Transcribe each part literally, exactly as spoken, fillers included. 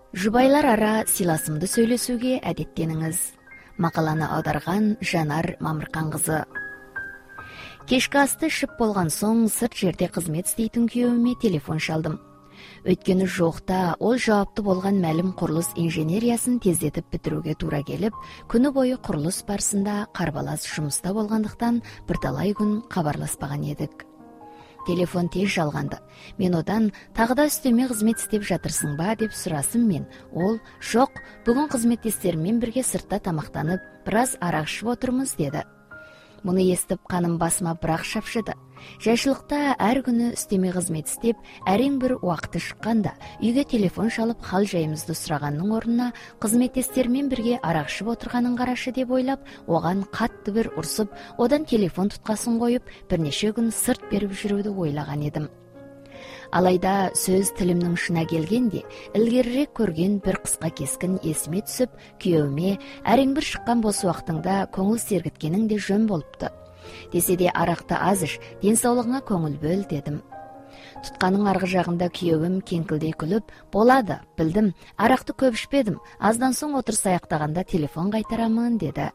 Жұбайлар ара сыйласымды сөйлесуге әдеттеніңіз. Мақаланы аударған Жанар Мамырқан қызы. Кешкі асты ішіп болған соң сырт жерде қызмет істейтін күйеуіме телефон шалдым. Өйткені жоқта ол жауапты болған мәлім құрылыс инженериясын тездетіп бітіруге тура келіп, күні бойы құрылыс барысында қарбалас жұмыста болғандықтан бірталай күн хабарласпаған едік. Телефон тез жалғанды. Мен одан тағы да үстеме қызмет істеп жатырсың ба деп сұрасым мен. Ол, жоқ, бүгін қызметтестермен бірге сыртта тамақтанып, біраз арақ ішіп отырмыз деді. Мұны естіп қаным басыма бірақ шапшыды. Жайшылықта әр күні үстеме қызмет істеп, әрең бір уақыты шыққанда, үйге телефон шалып хал жайымызды сұрағанның орнына қызметтестермен бірге арақ ішіп отырғанын қарашы деп ойлап, оған қатты бір ұрсып, одан телефон тұтқасын қойып, бірнеше күн сырт беріп жүруді ойлаған едім. Алайда сөз тілімнің шына келгенде, ілгерірек көрген бір қысқа кескін есіме түсіп, күйеуіме әрең бір шыққан бос уақытыңда көңіл сергіткенің де жөн болыпты. Десе де арақты аз іш, денсаулығыңа көңіл бөл дедім. Тұтқаның арғы жағында күйеуім кеңкілдей күліп, болады, білдім, арақты көп ішпедім, аздан соң отырыс аяқтағанда телефон қайтарамын деді.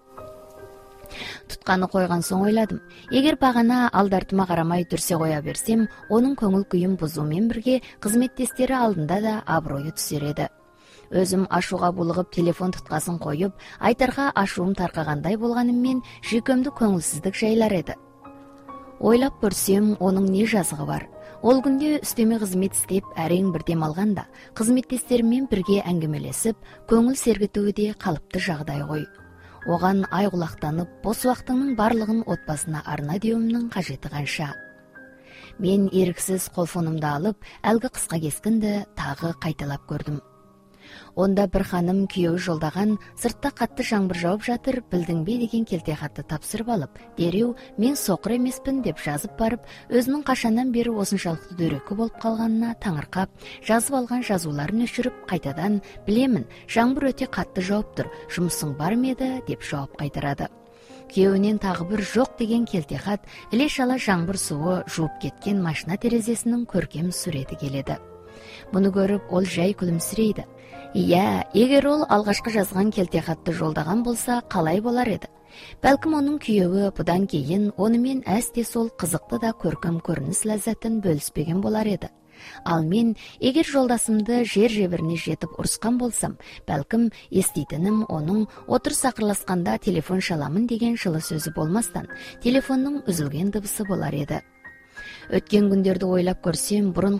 Тұтқаны қойған соң ойладым, егер бағана алдартыма қарамай дүрсе қоя берсем, оның көңіл күйін бұзумен бірге қызметтестері алдында да абыройы түсер еді. Өзім ашуға булығып телефон тұтқасын қойып, айтарға ашуым тарқағандай болғаныммен жүйкемді көңілсіздік жайлар еді. Ойлап көрсем, оның не жазығы бар. Ол күнде үстеме қызмет істеп, әрең бір демалғанда, қызметтестерімен бірге әңгімелесіп, көңіл сергітуі де қалыпты жағдай ғой. Оған айғұлақтанып, бос уақытыңның барлығын отбасына арна деуімнің қажеті қанша. Мен еріксіз қолфонымды алып, әлгі қысқа кескінді тағы қайталап көрдім. Онда бір ханым күйеуі жолдаған, сыртта қатты жаңбыр жауып жатыр, білдің бе деген келте хатты тапсырып алып, дереу мен соқыр емеспін деп жазып барып, өзінің қашаннан бері осыншалықты дөрекі болып қалғанына таңырқап, жазып алған жазуларын өшіріп, қайтадан, білемін, жаңбыр өте қатты жауып тұр, жұмысың бар ма еді деп жауап қайтарады. Күйеуінен тағы бір жоқ деген келте хат, іле-шала жаңбыр суы жуып кеткен машина терезесінің көркем суреті келеді. Мұны көріп, ол жай күлімсірейді. Иә, егер ол алғашқы жазған келте хатты жолдаған болса, қалай болар еді? Бәлкім оның күйеуі бұдан кейін онымен әсте сол қызықты да көркем көрініс ләззатын бөліспеген болар еді. Ал мен, егер жолдасымды жер жебіріне жетіп ұрысқан болсам, бәлкім еститінім оның отырыс ақырласқанда телефон шаламын деген жылы сөзі болмастан, телефонның үзілген дыбысы болар еді. Өткен күндерді ойлап көрсем, бұрын